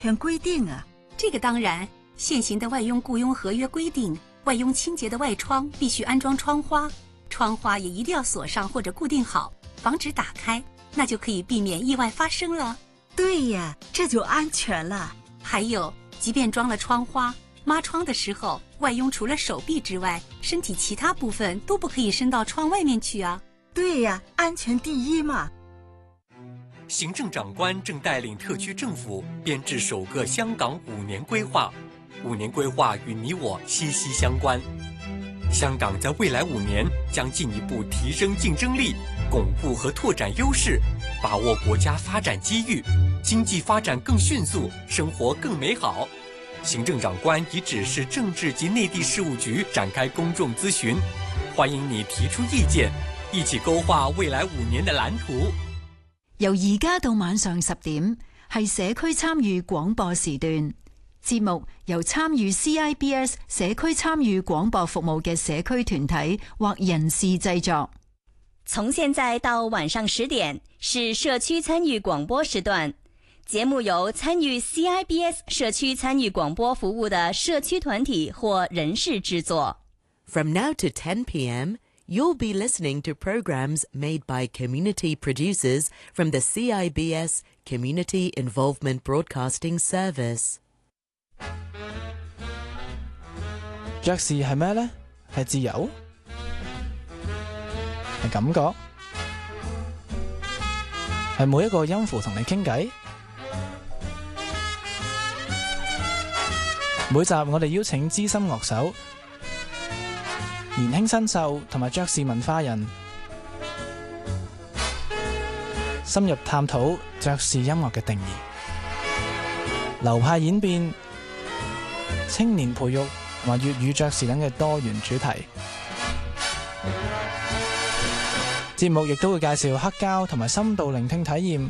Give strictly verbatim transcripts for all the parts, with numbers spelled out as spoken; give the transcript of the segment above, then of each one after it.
全规定啊？ 这个当然，现行的外佣雇佣合约规定，外佣清洁的外窗必须安装窗花，窗花也一定要锁上或者固定好，防止打开，那就可以避免意外发生了。 对呀，这就安全了。 还有，即便装了窗花，抹窗的时候，外佣除了手臂之外，身体其他部分都不可以伸到窗外面去啊。 对呀，安全第一嘛。 行政长官正带领特区政府编制首个香港五年规划，五年规划与你我息息相关。香港在未来五年将进一步提升竞争力，巩固和拓展优势，把握国家发展机遇，经济发展更迅速，生活更美好。行政长官已指示政治及內地事務局展開公眾諮詢，歡迎你提出意見，一起勾畫未來五年的藍圖。 由而家到晚上十點，係社區參與廣播時段。節目由參與 C I B S 社區參與廣播服務嘅社區團體或人士製作。 從現在到晚上十點是社區參與廣播時段，節目由參與 C I B S 社區參與廣播服務的社區團體或人士製作。 From now to ten p.m., you'll be listening to programs made by community producers from the C I B S Community Involvement Broadcasting Service. 爵士係咩呢？係自由？係感覺？係每一個音符同你傾偈？每集我哋邀請資深樂手、年輕新秀同埋爵士文化人，深入探討爵士音樂嘅定義、流派演變、青年培育同埋粵語爵士等嘅多元主題。節目亦都會介紹黑膠同埋深度聆聽體驗，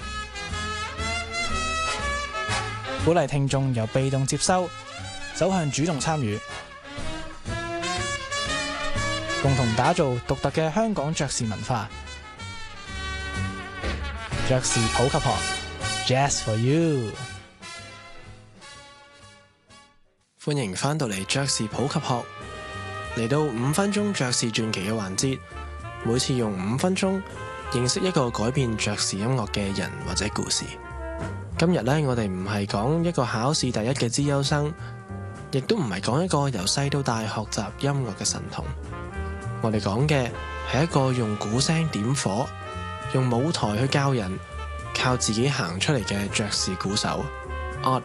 鼓勵聽眾由被動接收走向主動參與，共同打造獨特嘅香港爵士文化。爵士普及學 Jazz for You， 歡迎返到嚟爵士普及學，嚟到五分鐘爵士傳奇嘅環節，每次用五分鐘認識一個改變爵士音樂嘅人或者故事。今日呢，我哋唔係講一個考試第一嘅資優生，亦都唔係講一個由細到大學習音樂嘅神童。我哋講嘅係一個用鼓聲點火，用舞台去教人，靠自己行出嚟嘅爵士鼓手 Art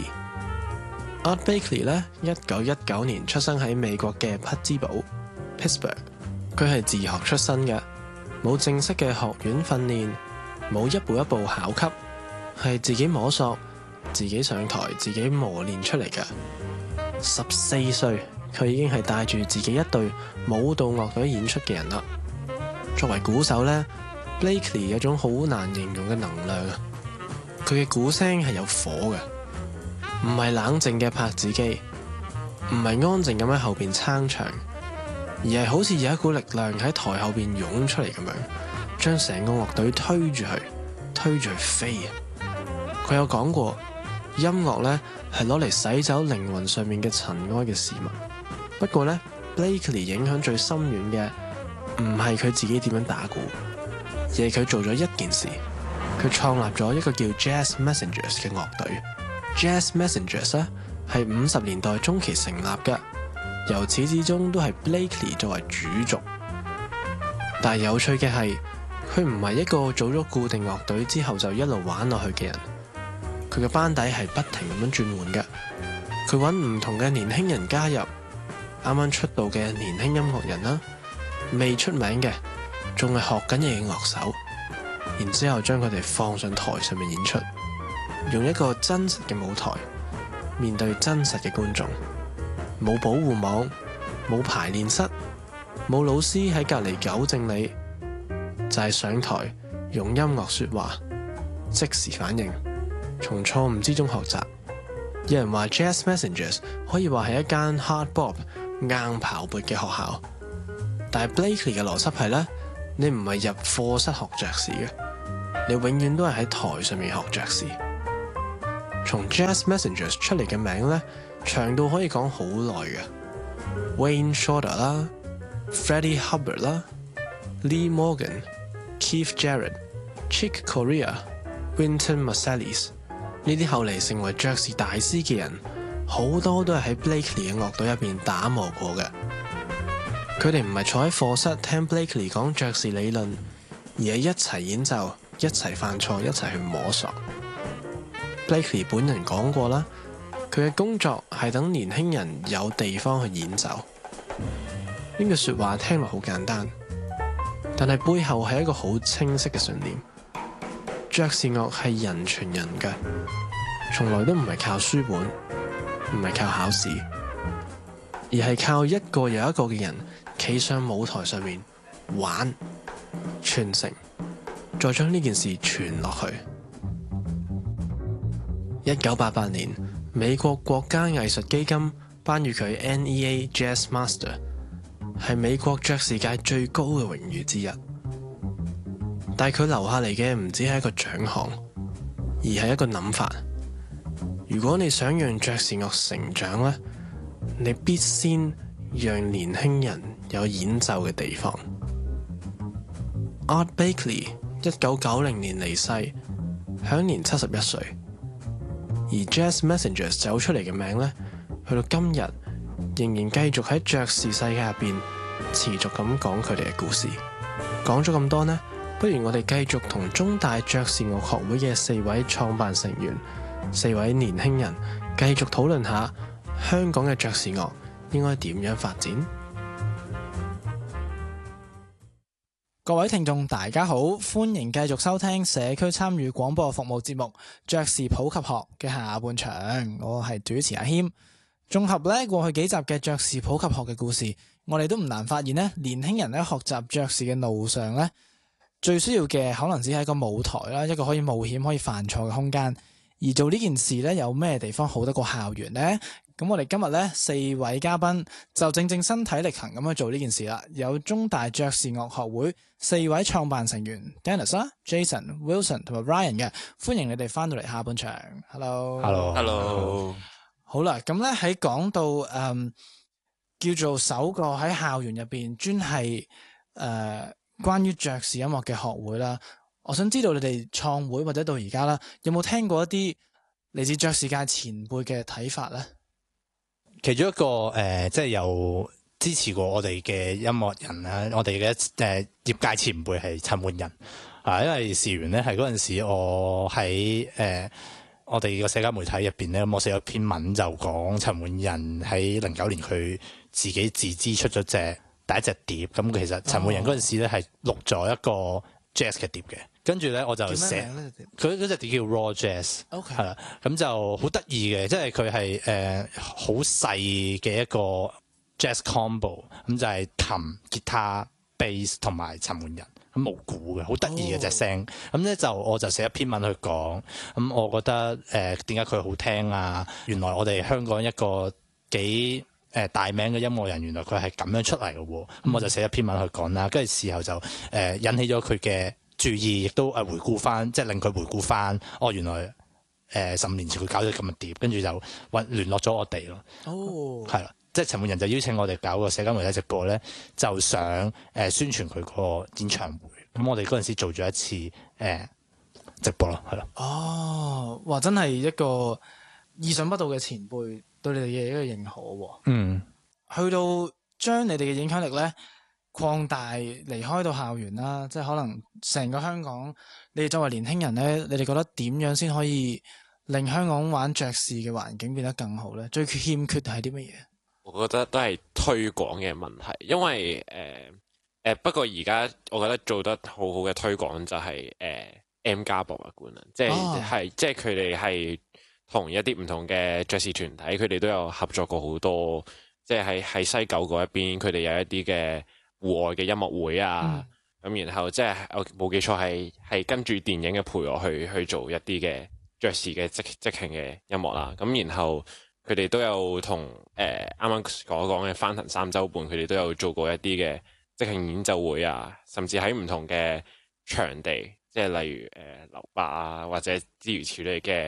Blakey。Art Blakey 呢，一九一九年出生喺美國嘅匹茲堡 Pittsburgh。佢係自學出身嘅，冇正式嘅學院訓練，冇一步一步考級，係自己摸索、自己上台、自己磨練出嚟嘅。十四歲，佢已經係帶住自己一隊舞蹈樂隊演出嘅人啦。作為鼓手呢， Blakey 有種好難形容嘅能量啊！佢嘅鼓聲係有火嘅，唔係冷靜嘅拍子機，唔係安靜咁喺後邊撐場，而係好似有一股力量喺台後邊湧出嚟咁樣，將成個樂隊推住佢，推住佢飛啊！佢有講過，音樂呢係攞嚟洗走靈魂上面嘅塵埃嘅事物。不過呢 Blakey 影響最深遠嘅唔係佢自己點樣打鼓，而係佢做咗一件事，佢創立咗一個叫 Jazz Messengers 嘅樂隊。Jazz Messengers 呢係五十年代中期成立嘅，由始至終都係 Blakey 作為主軸。但係有趣嘅係，佢唔係一個組咗固定樂隊之後就一路玩落去嘅人，佢嘅班底係不停咁樣轉換嘅。佢揾唔同嘅年輕人加入，啱啱出道嘅年輕音樂人啦，未出名嘅，仲係學緊嘢嘅樂手，然之後將佢哋放上台上面演出，用一個真實嘅舞台面對真實嘅觀眾，冇保護網，冇排練室，冇老師喺隔離糾正你，就係上台用音樂說話，即時反應，從錯誤之中學習。有人話 Jazz Messengers 可以話係一間 hard bop 硬刨撥嘅學校，但係 Blakey 嘅邏輯係呢：你唔係入課室學爵士嘅，你永遠都係喺台上面學爵士。 從 Jazz Messengers 出嚟嘅名呢，長到可以講好耐嘅 Wayne Shorter 啦、Freddie Hubbard 啦、Lee Morgan、Keith Jarrett、Chick Corea、Wynton Marsalis 呢啲後嚟成為爵士大師嘅人，好多都係喺 Blakely 嘅樂隊入邊打磨過嘅。佢哋唔係坐喺課室聽 Blakely 講爵士理論，而係一齊演奏、一齊犯錯、一齊去摸索。Blakely 本人講過啦，佢嘅工作係等年輕人有地方去演奏。呢句說話聽落好簡單，但係背後係一個好清晰嘅信念。爵士樂係人傳人嘅，從來都唔係靠書本，唔係靠考試，而係靠一個又一個嘅人企上舞台上面玩、傳承，再將呢件事傳落去。一九八八年，美國國家藝術基金頒予佢 N E A Jazz Master， 係美國爵士界最高嘅榮譽之一。但係佢留下嚟嘅唔止係一個獎項，而係一個諗法。如果你想讓爵士樂成長呢，你必先讓年輕人有演奏嘅地方。Art Blakey 一九九零年離世，享年七十一歲。而 Jazz Messengers 走出嚟嘅名呢，去到今日仍然繼續喺爵士世界入邊持續咁講佢哋嘅故事。講咗咁多呢，不如我哋繼續同中大爵士樂學會嘅四位創辦成員、四位年輕人繼續討論下香港嘅爵士樂應該點樣發展。 各位聽眾大家好，歡迎繼續收聽社區參與廣播服務節目《爵士普及學》嘅下半場，我係主持阿謙。綜合咧過去幾集嘅爵士普及學嘅故事，我哋都唔難發現咧，年輕人喺學習爵士嘅路上咧，最需要嘅可能只係一個舞台啦，一個可以冒險、可以犯錯嘅空間。而做呢件事咧，有咩地方好得過校園呢？咁我哋今日咧四位嘉賓就正正身體力行咁去做呢件事啦。有中大爵士樂學會四位創辦成員 Dennis、Jason、Wilson 同埋 Ryan 嘅，歡迎你哋翻到嚟下半場。Hello，Hello，Hello。好啦，咁咧喺講到誒、嗯、叫做首個喺校園入邊專係誒關於爵士音樂嘅學會啦。我想知道你哋創會或者到而家啦，有冇聽過一啲嚟自爵士界前輩嘅睇法咧？ 其中一個誒、呃，即係有支持過我哋嘅音樂人啦，我哋嘅誒業界前輩係陳奐仁啊，因為事緣咧係嗰陣時我喺誒、呃、我哋個社交媒體入邊咧，我寫咗篇文就講陳奐仁喺零九年佢自己自資出咗隻第一隻碟，咁其實陳奐仁嗰陣時咧係錄咗一個 jazz 嘅碟嘅。跟住咧，我就寫佢嗰隻碟叫 Raw Jazz， 係啦，咁就好得意嘅，即係佢係誒好細嘅一個 jazz combo，咁就係琴、吉他、bass 同埋陳奐仁，咁冇鼓嘅，好得意嘅隻聲。咁咧就我就寫一篇文去講，咁我覺得誒點解佢好聽啊？原來我哋香港一個幾誒、呃、大名嘅音樂人，原來佢係咁樣出嚟嘅喎。咁、嗯、我就寫一篇文去講啦，跟住事後就誒、呃、引起咗佢嘅注意，亦都誒回顧翻，即係令佢回顧翻，哦，原來誒十五年前佢搞咗咁嘅碟，跟住就揾聯絡咗我哋咯。哦，係啦，即係陳奐仁就邀請我哋搞個社交媒體直播咧，就想誒、呃、宣傳佢個演唱會。咁我哋嗰陣時做咗一次誒、呃、直播咯，係咯。 哦，哇！真係一個意想不到嘅前輩對你哋嘅一個認可喎。嗯，去到將你哋嘅影響力咧擴大，離開到校園啦，即係可能成個香港，你哋作為年輕人咧，你哋覺得點樣先可以令香港玩爵士嘅環境變得更好咧？最欠缺係啲乜嘢？ 我覺得都係推廣嘅問題，因為誒誒、呃呃，不過而家我覺得做得好好嘅推廣就係、是、誒、呃、M 家博物館啦，即係係、哦、即係佢哋係同一啲唔同嘅爵士團體，佢哋都有合作過好多，即係喺喺西九嗰一邊，佢哋有一啲嘅戶外嘅音樂會啊，咁、嗯、然後即係我冇記錯係係跟住電影嘅陪我去去做一啲嘅爵士嘅即即興嘅音樂啦，咁然後佢哋都有同誒啱啱所講嘅翻騰三週半，佢哋都有做過一啲嘅即興演奏會啊，甚至喺唔同嘅場地，即係例如誒樓巴啊或者諸如此類嘅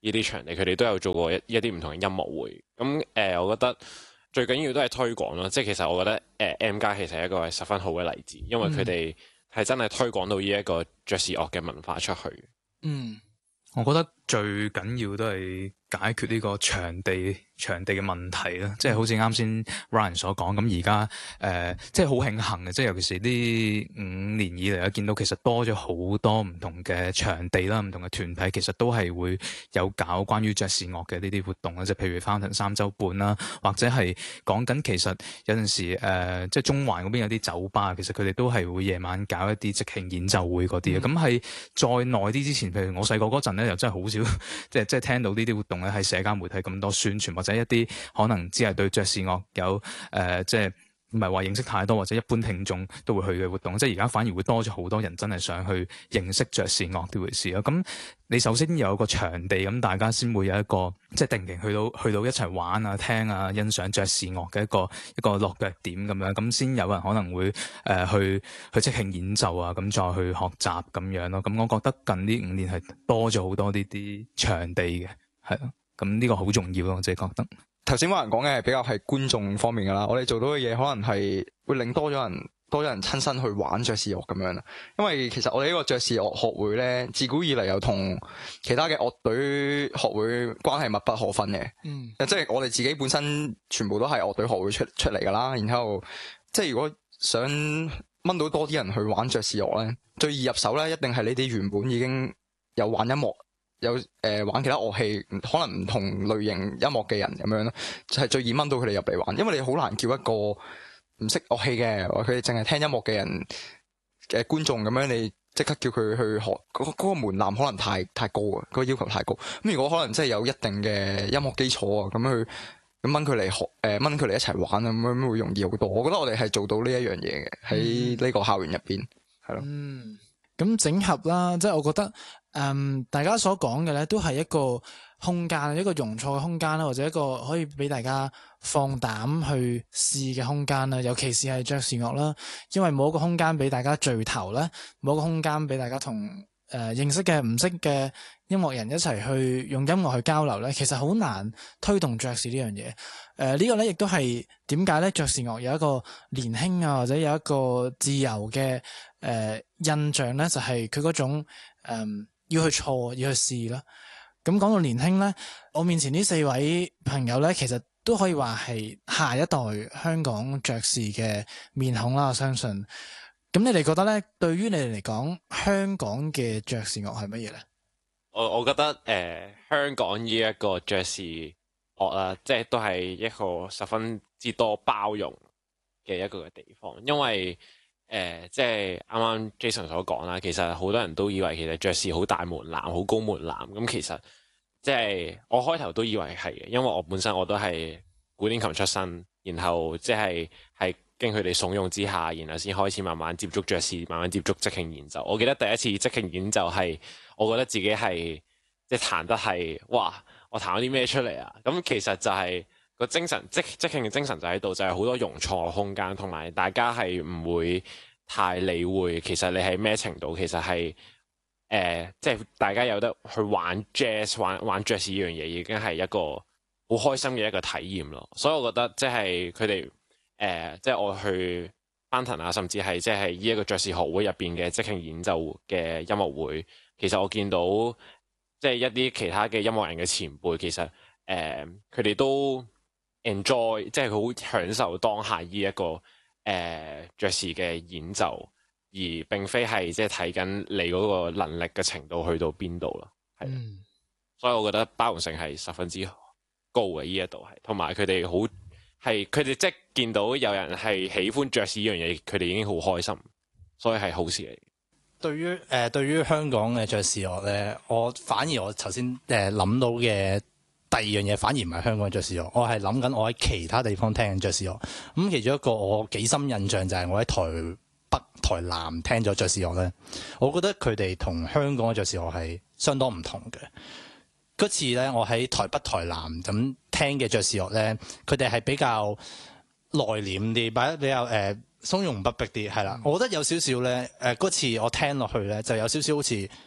呢啲場地，佢哋都有做過一一啲唔同嘅音樂會。咁誒、呃，我覺得最緊要都係推廣咯。即係其實我覺得誒、呃、M+ 其實係一個係十分好嘅例子，因為佢哋係真係推廣到呢一個爵士樂嘅文化出去。 嗯，我覺得最緊要都係解決呢個場地場地嘅問題啦，即係好似啱先 Ryan 所講，咁而家誒即係好慶幸嘅，即係尤其是呢五年以嚟啊，見到其實多咗好多唔同嘅場地啦，唔同嘅團體其實都係會有搞關於爵士樂嘅呢啲活動啦，即係譬如 Fountain 三週半啦，或者係講緊其實有陣時誒、呃、即係中環嗰邊有啲酒吧，其實佢哋都係會夜晚搞一啲即興演奏會嗰啲嘅。咁係、嗯、再耐啲之前，譬如我細個嗰陣咧，又真係好少即係即係聽到呢啲活動咧喺社交媒體咁多宣傳，或者一啲可能只係對爵士樂有誒、呃、即係唔係話認識太多，或者一般聽眾都會去嘅活動，即係而家反而會多咗好多人真係想去認識爵士樂呢回事咯。咁你首先有一個場地，咁大家先會有一個即係定期去到去到一齊玩啊、聽啊、欣賞爵士樂嘅一個一個落腳點咁樣，咁先有人可能會誒、呃、去去即興演奏啊，咁再去學習咁樣咯。咁我覺得近呢五年係多咗好多呢啲場地嘅，係咯。咁呢個好重要咯，我自己覺得。 頭先嗰人講嘅係比較係觀眾方面噶啦，我哋做到嘅嘢可能係會令多咗人多咗人親身去玩爵士樂咁樣啦。因為其實我哋呢個爵士樂學會咧，自古以嚟又同其他嘅樂隊學會關係密不可分嘅。嗯，即係我哋自己本身全部都係樂隊學會出出嚟噶啦。然後即係如果想掹到多啲人去玩爵士樂咧，最易入手咧，一定係呢啲原本已經有玩音樂。有誒、呃、玩其他樂器，可能唔同類型音樂嘅人咁樣咯，就係、是、最易掹到佢哋入嚟玩，因為你好難叫一個唔識樂器嘅，佢哋淨係聽音樂嘅人嘅觀眾咁樣，你即刻叫佢去學，嗰、那、嗰個門檻可能太太高啊，嗰、那個要求太高。咁如果可能真係有一定嘅音樂基礎啊，咁去咁掹佢嚟學，誒掹佢嚟一齊玩啊，咁樣會容易好多。我覺得我哋係做到呢一樣嘢嘅，喺呢個校園入邊係咯。 嗯，咁整合啦，即係我覺得。嗯，大家所講嘅咧，都係一個空間，一個容錯嘅空間啦，或者一個可以俾大家放膽去試嘅空間啦。尤其是係爵士樂啦，因為冇一個空間俾大家聚頭啦，冇一個空間俾大家同誒、呃、認識嘅唔識嘅音樂人一齊去用音樂去交流咧，其實好難推動爵士呢樣嘢。誒、呃，呢個咧亦都係點解咧爵士樂有一個年輕啊，或者有一個自由嘅誒、呃、印象咧，就係佢嗰種誒。呃要去錯，要去試啦。咁講到年輕咧，我面前呢四位朋友咧，其實都可以話係下一代香港爵士嘅面孔啦。我相信。咁你哋覺得咧，對於你哋嚟講，香港嘅爵士樂係乜嘢咧？ 我我覺得誒、呃，香港呢一個爵士樂啦，即係都係一個十分之多包容嘅一個嘅地方，因為。誒、呃，即係啱啱 Jason 所講啦，其實好多人都以為其實爵士好大門檻，好高門檻。咁其實即係我開頭都以為係嘅，因為我本身我都係古典琴出身，然後即係係經佢哋慫恿之下，然後先開始慢慢接觸爵士，慢慢接觸即興演奏。我記得第一次即興演奏係，我覺得自己係即係彈得係，哇！我彈咗啲咩出嚟啊？咁其實就係、是。個精神即即興嘅精神就喺度，就係、是、好多容錯嘅空間，同埋大家係唔會太理會。其實你係咩程度，其實係誒、呃，即係大家有得去玩 jazz、玩玩爵士呢樣嘢，已經係一個好開心嘅一個體驗咯。所以我覺得即係佢哋誒，即係我去 Fountain 啊，甚至係即係呢一個爵士學會入邊嘅即興演奏嘅音樂會，其實我見到即係一啲其他嘅音樂人嘅前輩，其實誒，佢、呃、哋都。enjoy 即係佢好享受當下呢一個誒爵士嘅演奏，而並非係即係睇緊你嗰個能力嘅程度去到邊度咯。係，嗯、所以我覺得包容性係十分之高嘅呢一度係，同埋佢哋好係佢哋即係見到有人係喜歡爵士呢樣嘢，佢哋已經好開心，所以係好事嚟。 對於誒、呃、對於香港嘅爵士樂咧，我反而我頭先誒諗到嘅。第二樣嘢反而唔係香港爵士樂，我係諗緊我喺其他地方聽緊爵士樂。咁其中一個我幾深印象就係我喺台北、台南聽咗爵士樂咧，我覺得佢哋同香港嘅爵士樂係相當唔同嘅。嗰次咧，我喺台北、台南咁聽嘅爵士樂咧，佢哋係比較內斂啲，或者比較誒從容不迫啲，係啦。嗯、我覺得有少少咧，誒、呃、嗰次我聽落去咧，就有少少好似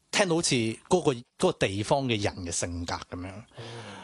聽到好似嗰個嗰個地方嘅人嘅性格咁樣。